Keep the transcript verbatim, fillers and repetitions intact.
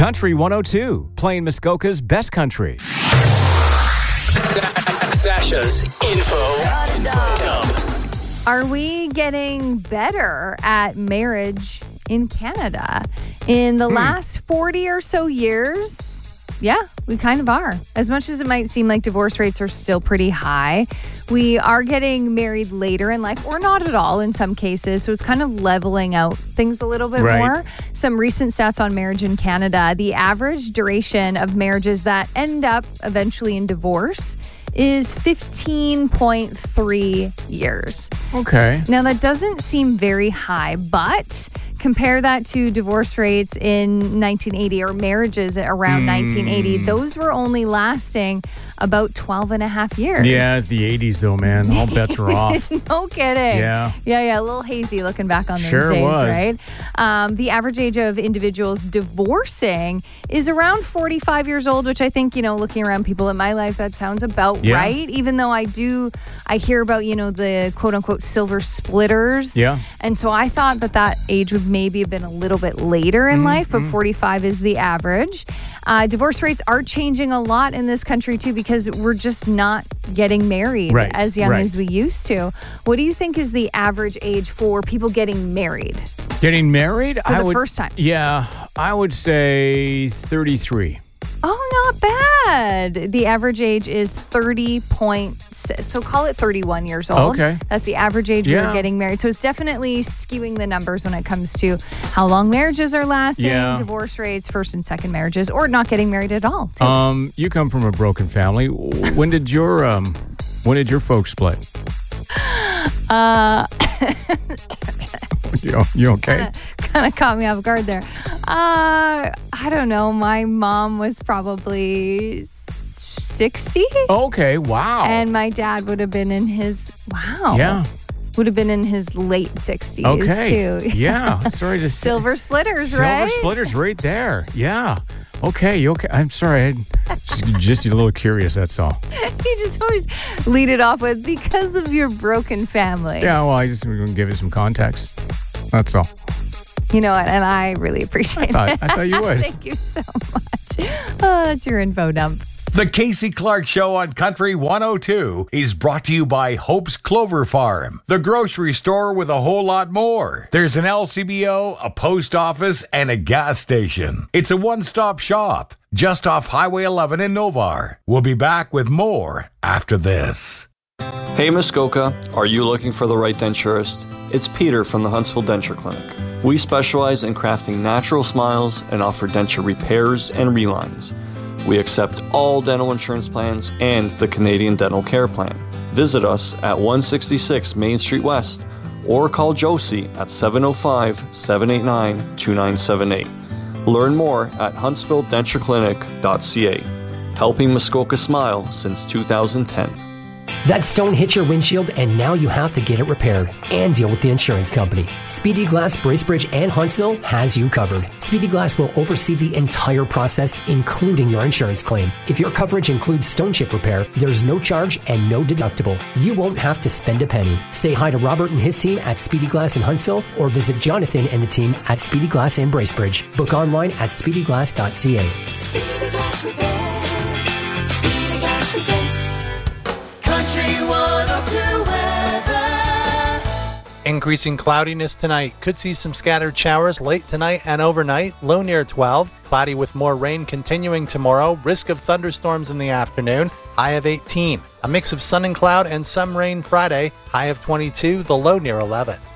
Country one oh two, playing Muskoka's best country. Sasha's info dump. Are we getting better at marriage in Canada? In the hmm. last forty or so years, yeah, we kind of are. As much as it might seem like divorce rates are still pretty high, we are getting married later in life, or not at all in some cases. So it's kind of leveling out things a little bit right. more. Some recent stats on marriage in Canada. The average duration of marriages that end up eventually in divorce is fifteen point three years. Okay. Now, that doesn't seem very high, but compare that to divorce rates in nineteen eighty or marriages around mm. nineteen eighty. Those were only lasting about twelve and a half years. Yeah, it's the eighties though, man. All bets are off. No kidding. Yeah. Yeah, yeah. A little hazy looking back on those sure days, was. right? Um, the average age of individuals divorcing is around forty-five years old, which I think, you know, looking around people in my life, that sounds about yeah. right. Even though I do, I hear about, you know, the quote unquote silver splitters. Yeah. And so I thought that that age would maybe have been a little bit later in mm-hmm. life, but forty-five is the average. Uh, divorce rates are changing a lot in this country too, because we're just not getting married right. as young right. as we used to. What do you think is the average age for people getting married? Getting married? For I the would, first time. Yeah, I would say thirty-three. Oh, not bad. The average age is thirty point six. So call it thirty-one years old. Okay. That's the average age yeah. we're getting married. So it's definitely skewing the numbers when it comes to how long marriages are lasting, yeah. divorce rates, first and second marriages, or not getting married at all. Too. Um, you come from a broken family. When did your um, when did your folks split? Uh, you, you okay? Kind of caught me off guard there. Uh, I don't know. My mom was probably sixty. Okay, wow. And my dad would have been in his, wow. Yeah. Would have been in his late sixties okay. too. Yeah. Sorry to say. Silver splitters, Silver right? Silver splitters right there. Yeah. Okay, you okay? I'm sorry. I'm just, just a little curious, that's all. You just always lead it off with, because of your broken family. Yeah, well, I just want to give you some context. That's all. You know what? And I really appreciate I thought, it. I thought you would. Thank you so much. Oh, that's your info dump. The Casey Clark Show on Country one oh two is brought to you by Hope's Clover Farm, the grocery store with a whole lot more. There's an L C B O, a post office, and a gas station. It's a one-stop shop just off Highway eleven in Novar. We'll be back with more after this. Hey Muskoka, are you looking for the right denturist? It's Peter from the Huntsville Denture Clinic. We specialize in crafting natural smiles and offer denture repairs and relines. We accept all dental insurance plans and the Canadian Dental Care Plan. Visit us at one sixty-six Main Street West or call Josie at seven oh five, seven eight nine, two nine seven eight. Learn more at huntsville denture clinic dot c a. Helping Muskoka smile since two thousand ten. That stone hit your windshield and now you have to get it repaired and deal with the insurance company. Speedy Glass Bracebridge and Huntsville has you covered. Speedy Glass will oversee the entire process, including your insurance claim. If your coverage includes stone chip repair, there's no charge and no deductible. You won't have to spend a penny. Say hi to Robert and his team at Speedy Glass in Huntsville or visit Jonathan and the team at Speedy Glass in Bracebridge. Book online at speedy glass dot c a. Speedy Glass Repair. Speedy Glass Repair. Country one oh two weather. Increasing cloudiness tonight. Could see some scattered showers late tonight and overnight. Low near twelve. Cloudy with more rain continuing tomorrow. Risk of thunderstorms in the afternoon. High of eighteen. A mix of sun and cloud and some rain Friday. High of twenty-two. The low near eleven.